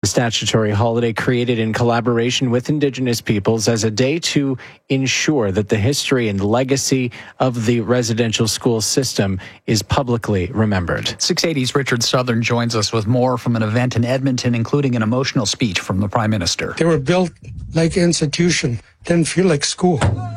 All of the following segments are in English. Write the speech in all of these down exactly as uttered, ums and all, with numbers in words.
statutory holiday created in collaboration with Indigenous peoples as a day to ensure that the history and legacy of the residential school system is publicly remembered. six eighty's Richard Southern joins us with more from an event in Edmonton, including an emotional speech from the Prime Minister. They were built like an institution, didn't feel like school.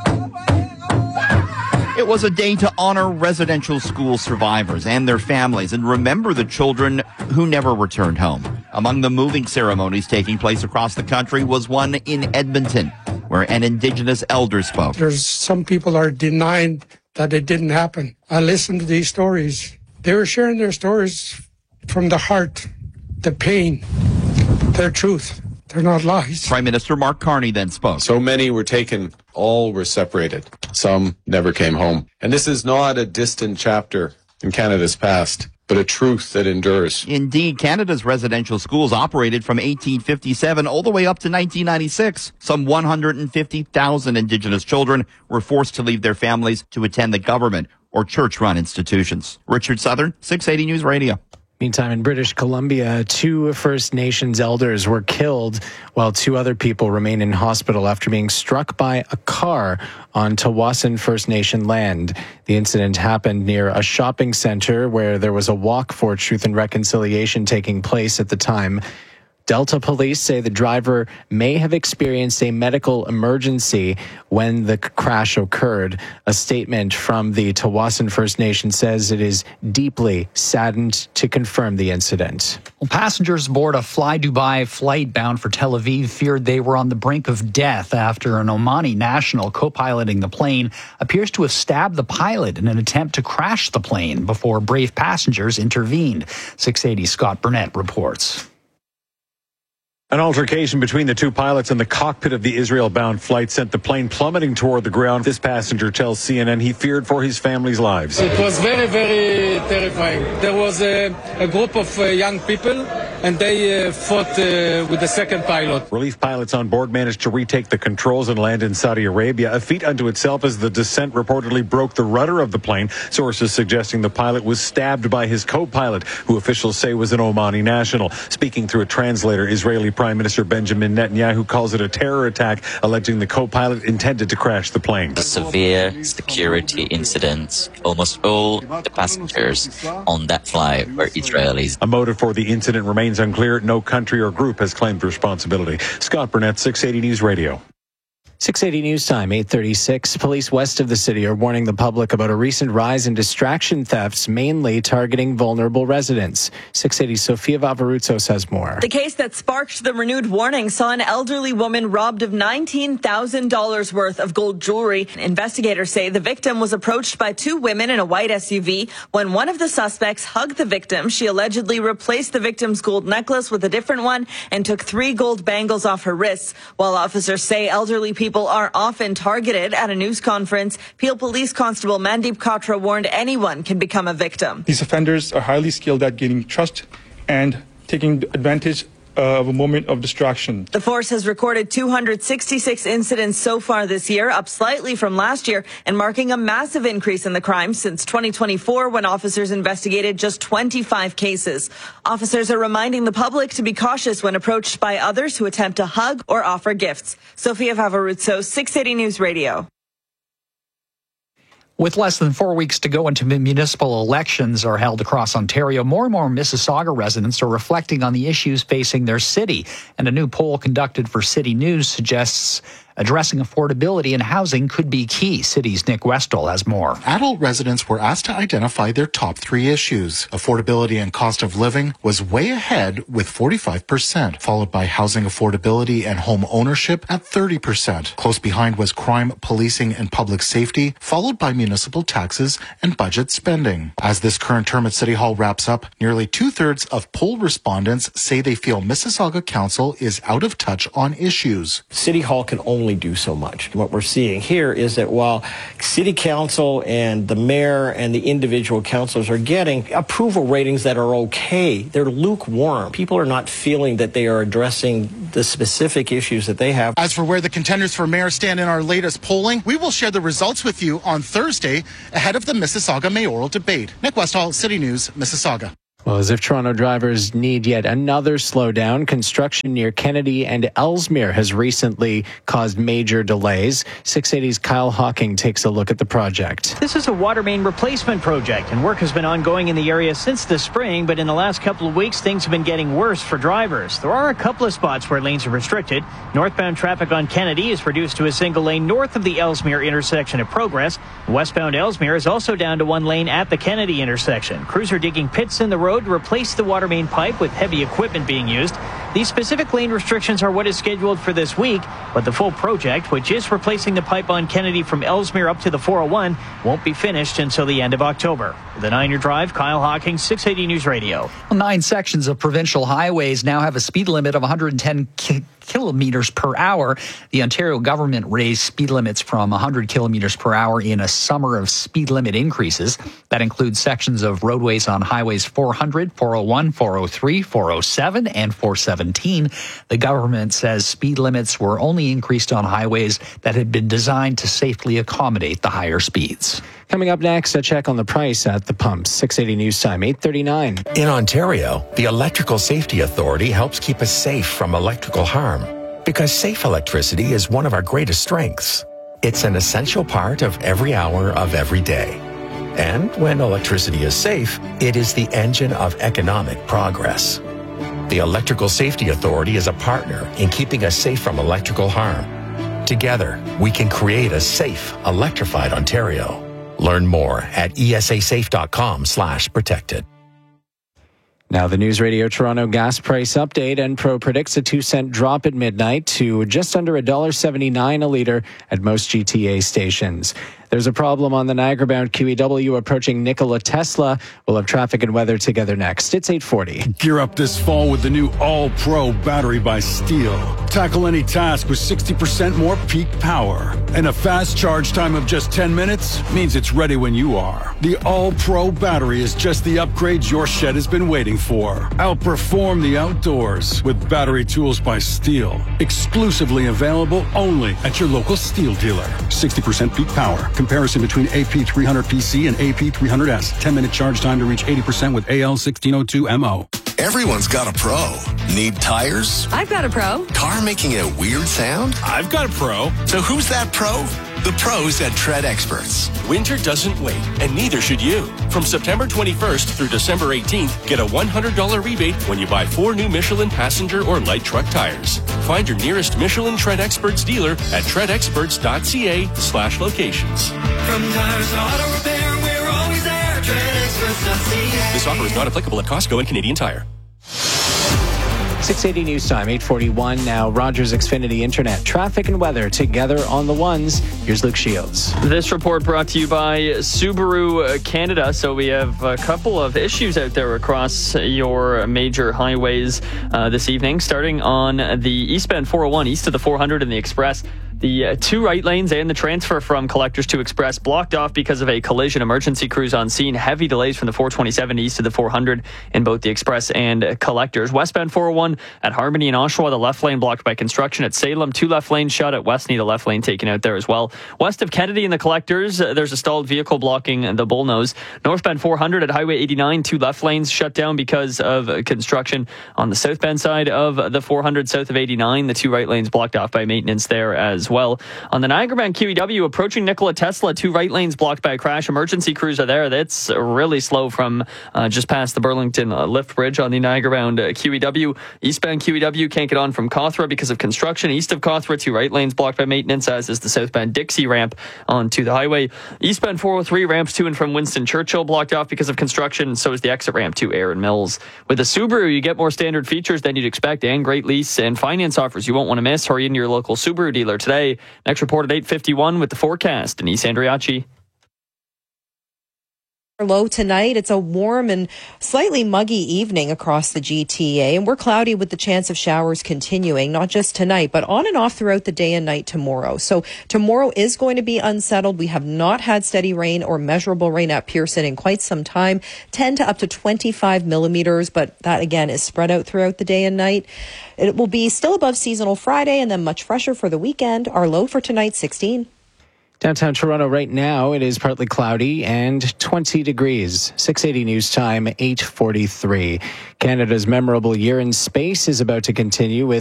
It was a day to honor residential school survivors and their families and remember the children who never returned home. Among the moving ceremonies taking place across the country was one in Edmonton, where an Indigenous elder spoke. There's some people are denying that it didn't happen. I listened to these stories. They were sharing their stories from the heart, the pain, their truth. They're not lies. Prime Minister Mark Carney then spoke. So many were taken, all were separated. Some never came home. And this is not a distant chapter in Canada's past, but a truth that endures. Indeed, Canada's residential schools operated from eighteen fifty-seven all the way up to nineteen ninety-six. Some one hundred fifty thousand Indigenous children were forced to leave their families to attend the government or church-run institutions. Richard Southern, six eighty News Radio. Meantime, in British Columbia, two First Nations elders were killed while two other people remain in hospital after being struck by a car on Tawasin First Nation land. The incident happened near a shopping center where there was a walk for truth and reconciliation taking place at the time. Delta police say the driver may have experienced a medical emergency when the crash occurred. A statement from the Tawasin First Nation says it is deeply saddened to confirm the incident. Well, passengers aboard a Fly Dubai flight bound for Tel Aviv feared they were on the brink of death after an Omani national co-piloting the plane appears to have stabbed the pilot in an attempt to crash the plane before brave passengers intervened. six eighty Scott Burnett reports. An altercation between the two pilots in the cockpit of the Israel-bound flight sent the plane plummeting toward the ground. This passenger tells C N N he feared for his family's lives. It was very, very terrifying. There was a, a group of uh, young people, and they uh, fought uh, with the second pilot. Relief pilots on board managed to retake the controls and land in Saudi Arabia, a feat unto itself as the descent reportedly broke the rudder of the plane. Sources suggesting the pilot was stabbed by his co-pilot, who officials say was an Omani national. Speaking through a translator, Israeli Prime Minister Benjamin Netanyahu calls it a terror attack, alleging the co-pilot intended to crash the plane. A severe security incident. Almost all the passengers on that flight were Israelis. A motive for the incident remains unclear. No country or group has claimed responsibility. Scott Burnett, six eighty News Radio. six eighty News Time, eight thirty-six. Police west of the city are warning the public about a recent rise in distraction thefts, mainly targeting vulnerable residents. six eighty Sofia Vavaruzzo says more. The case that sparked the renewed warning saw an elderly woman robbed of nineteen thousand dollars worth of gold jewelry. Investigators say the victim was approached by two women in a white S U V. When one of the suspects hugged the victim, she allegedly replaced the victim's gold necklace with a different one and took three gold bangles off her wrists. While officers say elderly people People are often targeted at a news conference, Peel Police Constable Mandeep Katra warned anyone can become a victim. These offenders are highly skilled at gaining trust and taking advantage of a moment of distraction. The force has recorded two hundred sixty-six incidents so far this year, up slightly from last year and marking a massive increase in the crime since twenty twenty-four, when officers investigated just twenty-five cases. Officers are reminding the public to be cautious when approached by others who attempt to hug or offer gifts. Sofia Vavaruzzo, six eighty News Radio. With less than four weeks to go until municipal elections are held across Ontario, more and more Mississauga residents are reflecting on the issues facing their city. And a new poll conducted for City News suggests addressing affordability and housing could be key. City's Nick Westall has more. Adult residents were asked to identify their top three issues. Affordability and cost of living was way ahead with forty-five percent, followed by housing affordability and home ownership at thirty percent. Close behind was crime, policing, and public safety, followed by municipal taxes and budget spending. As this current term at City Hall wraps up, nearly two-thirds of poll respondents say they feel Mississauga Council is out of touch on issues. City Hall can only do so much. What we're seeing here is that while City Council and the mayor and the individual councilors are getting approval ratings that are okay, they're lukewarm. People are not feeling that they are addressing the specific issues that they have. As for where the contenders for mayor stand in our latest polling, we will share the results with you on Thursday ahead of the Mississauga mayoral debate. Nick Westall, City News, Mississauga. Well, as if Toronto drivers need yet another slowdown, construction near Kennedy and Ellesmere has recently caused major delays. six eighty's Kyle Hawking takes a look at the project. This is a water main replacement project, and work has been ongoing in the area since the spring, but in the last couple of weeks, things have been getting worse for drivers. There are a couple of spots where lanes are restricted. Northbound traffic on Kennedy is reduced to a single lane north of the Ellesmere intersection at Progress. Westbound Ellesmere is also down to one lane at the Kennedy intersection. Crews are digging pits in the road to replace the water main pipe with heavy equipment being used. These specific lane restrictions are what is scheduled for this week, but the full project, which is replacing the pipe on Kennedy from Ellesmere up to the four oh one, won't be finished until the end of October. The Niner Drive, Kyle Hawking, six eighty News Radio. Nine sections of provincial highways now have a speed limit of one hundred ten ki- kilometers per hour. The Ontario government raised speed limits from one hundred kilometers per hour in a summer of speed limit increases. That includes sections of roadways on highways four hundred, four oh one, four oh three, four oh seven, and four seventeen. The government says speed limits were only increased on highways that had been designed to safely accommodate the higher speeds. Coming up next, a check on the price at the pumps. six eighty News Time, eight thirty-nine. In Ontario, the Electrical Safety Authority helps keep us safe from electrical harm because safe electricity is one of our greatest strengths. It's an essential part of every hour of every day. And when electricity is safe, it is the engine of economic progress. The Electrical Safety Authority is a partner in keeping us safe from electrical harm. Together, we can create a safe, electrified Ontario. Learn more at esasafe.com slash protected. Now the News Radio Toronto gas price update. Enpro predicts a two cent drop at midnight to just under one dollar seventy-nine a litre at most G T A stations. There's a problem on the Niagara-bound Q E W approaching Nikola Tesla. We'll have traffic and weather together next. It's eight forty. Gear up this fall with the new All-Pro battery by Steel. Tackle any task with sixty percent more peak power. And a fast charge time of just ten minutes means it's ready when you are. The All-Pro battery is just the upgrade your shed has been waiting for. Outperform the outdoors with battery tools by Steel. Exclusively available only at your local Steel dealer. sixty percent peak power. Comparison between A P three hundred P C and A P three hundred S. ten minute charge time to reach eighty percent with A L sixteen oh two M O. Everyone's got a pro. Need tires? I've got a pro. Car making a weird sound? I've got a pro. So who's that pro? The pros at Tread Experts. Winter doesn't wait, and neither should you. From September twenty-first through December eighteenth, get a one hundred dollars rebate when you buy four new Michelin passenger or light truck tires. Find your nearest Michelin Tread Experts dealer at treadexperts.ca slash locations. From tires to auto repair, we're always there. tread experts dot c a. This offer is not applicable at Costco and Canadian Tire. six eighty News Time, eight forty-one. Now, Rogers Xfinity Internet. Traffic and weather together on the ones. Here's Luke Shields. This report brought to you by Subaru Canada. So we have a couple of issues out there across your major highways uh, this evening. Starting on the eastbound four oh one, east of the four hundred and the Express. The uh, two right lanes and the transfer from Collectors to Express blocked off because of a collision. Emergency crews on scene. Heavy delays from the four twenty-seven east to the four hundred in both the Express and Collectors. Westbound four oh one at Harmony and Oshawa, the left lane blocked by construction. At Salem, two left lanes shut. At Westney, the left lane taken out there as well. West of Kennedy and the Collectors, uh, there's a stalled vehicle blocking the Bullnose. Northbound four hundred at Highway eighty-nine, two left lanes shut down because of uh, construction. On the southbound side of the four hundred south of eighty-nine, the two right lanes blocked off by maintenance there as well. On the Niagara-bound Q E W, approaching Nikola Tesla, two right lanes blocked by a crash. Emergency crews are there. That's really slow from uh, just past the Burlington uh, lift bridge on the Niagara-bound uh, Q E W. Eastbound Q E W can't get on from Cawthra because of construction. East of Cawthra, two right lanes blocked by maintenance, as is the southbound Dixie ramp onto the highway. Eastbound four oh three ramps to and from Winston Churchill blocked off because of construction. So is the exit ramp to Erin Mills. With a Subaru, you get more standard features than you'd expect and great lease and finance offers you won't want to miss. Hurry into your local Subaru dealer today. Next report at eight fifty-one with the forecast. Denise Andriachi. Low tonight. It's a warm and slightly muggy evening across the G T A, and we're cloudy with the chance of showers continuing, not just tonight, but on and off throughout the day and night tomorrow. So tomorrow is going to be unsettled. We have not had steady rain or measurable rain at Pearson in quite some time, ten to up to twenty-five millimeters, but that again is spread out throughout the day and night. It will be still above seasonal Friday and then much fresher for the weekend. Our low for tonight, sixteen. Downtown Toronto right now, it is partly cloudy and twenty degrees. six eighty News Time, eight forty-three. Canada's memorable year in space is about to continue with